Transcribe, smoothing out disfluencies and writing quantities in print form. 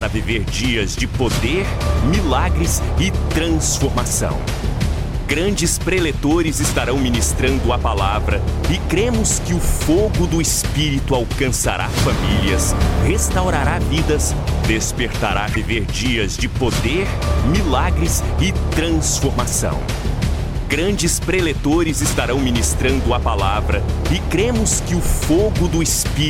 viver dias de poder, milagres e transformação. Grandes preletores estarão ministrando a palavra e cremos que o fogo do Espírito alcançará famílias, restaurará vidas, despertará a viver dias de poder, milagres e transformação. Grandes preletores estarão ministrando a palavra e cremos que o fogo do Espírito